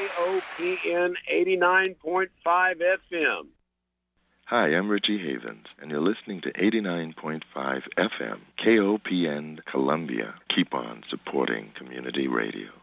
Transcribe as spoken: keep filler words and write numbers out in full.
O P N eighty-nine point five F M. Hi, I'm Richie Havens, and you're listening to eighty-nine point five F M, K O P N Columbia. Keep on supporting community radio.